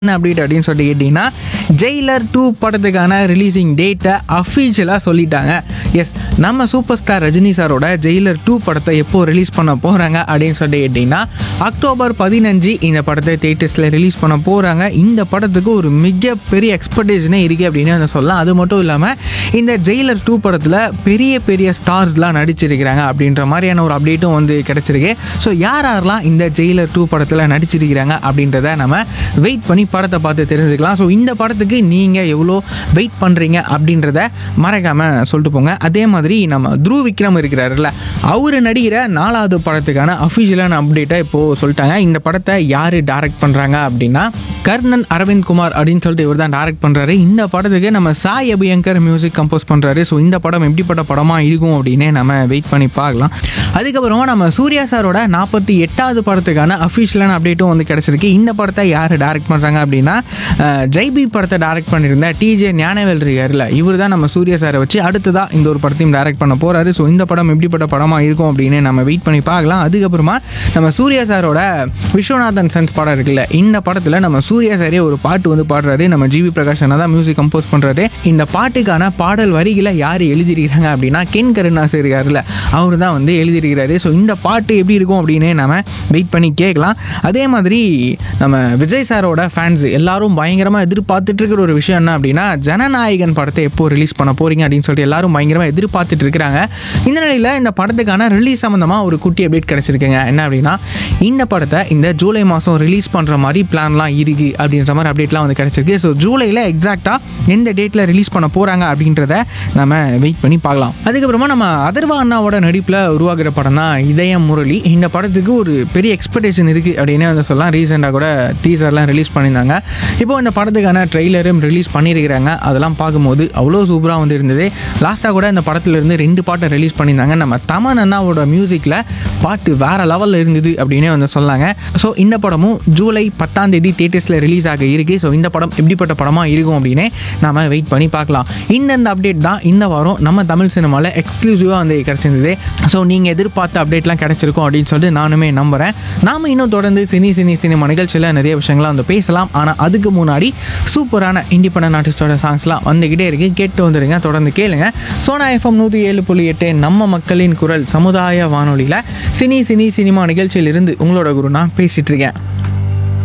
என்ன அப்டேட் அப்படின்னு சொல்லி கேட்டிங்கன்னா, ஜெயிலர் 2 படத்துக்கான ரிலீசிங் டேட்டை அஃபீஷியலாக சொல்லிட்டாங்க. எஸ், நம்ம சூப்பர் ஸ்டார் ரஜினி சாரோட ஜெயிலர் 2 படத்தை எப்போ ரிலீஸ் பண்ண போகிறாங்க அப்படின்னு சொல்லி கேட்டிங்கன்னா, அக்டோபர் 15 இந்த படத்தை தியேட்டர்ஸில் ரிலீஸ் பண்ண போகிறாங்க. இந்த படத்துக்கு ஒரு மிகப்பெரிய எக்ஸ்பெக்டேஷனே இருக்குது அப்படின்னு வந்து சொல்லலாம். அது மட்டும் இல்லாமல் இந்த ஜெயிலர் 2 படத்தில் பெரிய பெரிய ஸ்டார்ஸ்லாம் நடிச்சிருக்கிறாங்க அப்படின்ற மாதிரியான ஒரு அப்டேட்டும் வந்து கிடச்சிருக்கு. ஸோ யாரெல்லாம் இந்த ஜெயிலர் 2 படத்தில் நடிச்சிருக்கிறாங்க அப்படின்றத நம்ம வெயிட் பண்ணி படத்தை பார்த்து தெரிஞ்சுக்கலாம். ஸோ இந்த படத்துக்கு நீங்கள் எவ்வளோ வெயிட் பண்ணுறீங்க அப்படின்றத மறக்காமல் சொல்லிட்டு போங்க. அதே மாதிரி நம்ம த்ருவ் விக்ரம் இருக்கிறாருல்ல, அவர் நடிகிற 4வது படத்துக்கான அஃபிஷியலான அப்டேட்டை இப்போது சொல்லிட்டாங்க. இந்த படத்தை யார் டைரக்ட் பண்ணுறாங்க அப்படின்னா, கர்ணன் அரவிந்த் குமார் அப்படின்னு சொல்லிட்டு இவர் தான் டைரக்ட் பண்ணுறாரு. இந்த படத்துக்கு நம்ம சாய் அபியங்கர் மியூசிக் கம்போஸ் பண்ணுறாரு. ஸோ இந்த படம் எப்படிப்பட்ட படமாக இருக்கும் அப்படின்னு நம்ம வெயிட் பண்ணி பார்க்கலாம். அதுக்கப்புறமா நம்ம சூர்யா சாரோட 48வது படத்துக்கான அஃபிஷியலான அப்டேட்டும் வந்து கிடச்சிருக்கு. இந்த படத்தை யார் டைரக்ட் பண்ணுறாங்க அப்படின்னா, ஜெய்பி படத்தை டைரக்ட் பண்ணியிருந்த டிஜே ஞானவேல் இருக்காருல்ல, இவர் தான் நம்ம சூர்யா சாரை வச்சு அடுத்ததாக இந்த ஒரு படத்தையும் டைரக்ட் பண்ண போகிறாரு. ஸோ இந்த படம் எப்படிப்பட்ட படமாக இருக்கும் அப்படின்னு நம்ம வெயிட் பண்ணி பார்க்கலாம். அதுக்கப்புறமா நம்ம சூர்யா சாரோட விஸ்வநாதன் சன்ஸ் படம் இருக்குல்ல, இந்த படத்தில் நம்ம சூர்யா சாரே ஒரு பாட்டு வந்து பாடுறாரு. நம்ம ஜிவி பிரகாஷ் அண்ணா தான் மியூசிக் கம்போஸ் பண்ணுறாரு. இந்த பாட்டுக்கான பாடல் வரிகளை யார் எழுதியிருக்கிறாங்க அப்படின்னா, கென் கருணாஸ் இருக்காருல்ல, அவர் தான் வந்து எழுதியிருக்கிறாரு. ஸோ இந்த பாட்டு எப்படி இருக்கும் அப்படின்னு நம்ம வெயிட் பண்ணி கேட்கலாம். அதே மாதிரி நம்ம விஜய் சாரோட ஃபேன்ஸ் எல்லாரும் பயங்கரமாக எதிர்பார்த்துட்டு இருக்கிற ஒரு விஷயம் என்ன அப்படின்னா, ஜனநாயகன் படத்தை எப்போ ரிலீஸ் பண்ண போகிறீங்க அப்படின்னு சொல்லிட்டு எல்லாரும் பயங்கரமாக எதிர்பார்த்துட்டு இருக்கிறாங்க. இந்த நிலையில் இந்த படத்துக்கான ரிலீஸ் சம்மந்தமாக ஒரு குட்டி அப்டேட் கிடச்சிருக்குங்க. என்ன அப்படின்னா, இந்த படத்தை இந்த ஜூலை மாதம் ரிலீஸ் பண்ணுற மாதிரி பிளான்லாம் இருக்குது அப்படின்ற மாதிரி அப்டேட்லாம் வந்து கிடச்சிருக்கு. ஸோ ஜூலையில் எக்ஸாக்டாக எந்த டேட்டில் ரிலீஸ் பண்ண போகிறாங்க அப்படின்றத நம்ம வெயிட் பண்ணி பார்க்கலாம். அதுக்கப்புறமா நம்ம அதர்வா அண்ணாவோட நடிப்பில் உருவாகிற படம் தான் இதயம் முரளி. இந்த படத்துக்கு ஒரு பெரிய எக்ஸ்பெக்டேஷன் இருக்குது அப்படின்னு வந்து சொல்லலாம். ரீசெண்டாக கூட டீசர்லாம் ரிலீஸ் பண்ணியிருந்தாங்க. இப்போ இந்த படத்துக்கான ட்ரெய்லரும் ரிலீஸ் பண்ணியிருக்கிறாங்க. அதெல்லாம் பார்க்கும்போது அவ்வளோ சூப்பராக வந்து இருந்தது. லாஸ்ட்டாக கூட இந்த படத்துலேருந்து 2 பாட்டை ரிலீஸ் பண்ணியிருந்தாங்க. நம்ம தமன் அண்ணாவோட மியூசிக்கில் பாட்டு வேறு லெவலில் இருந்தது அப்படின்னே வந்து சொன்னாங்க. ஸோ இந்த படமும் ஜூலை 10ஆம் தேதி தியேட்டர்ஸில் ரிலீஸ் ஆக இருக்குது. ஸோ இந்த படம் எப்படிப்பட்ட படமாக இருக்கும் அப்படின்னு நாம் வெயிட் பண்ணி பார்க்கலாம். இந்த அப்டேட் தான் இந்த வாரம் நம்ம தமிழ் சினிமாவில் எக்ஸ்க்ளூசிவாக வந்து கிடச்சிருந்தது. ஸோ நீங்கள் எதிர்பார்த்த அப்டேட்லாம் கிடச்சிருக்கும் அப்படின்னு சொல்லிட்டு நானுமே நம்புகிறேன். நாம் இன்னும் தொடர்ந்து சினிமா நிகழ்ச்சியில் நிறைய விஷயங்கள்லாம் வந்து பேசலாம். ஆனால் அதுக்கு முன்னாடி சூப்பரான இண்டிபெண்டன்ட் ஆர்டிஸ்டோட சாங்ஸ்லாம் வந்துக்கிட்டே இருக்குது. கேட்டு வந்துடுங்க, தொடர்ந்து கேளுங்க. சோனா FM 107.8 நம்ம மக்களின் குரல் சமுதாய வானொலியில் சினிமா நிகழ்ச்சியிலிருந்து உங்களோட குரு நான் பேசிகிட்டு இருக்கேன்.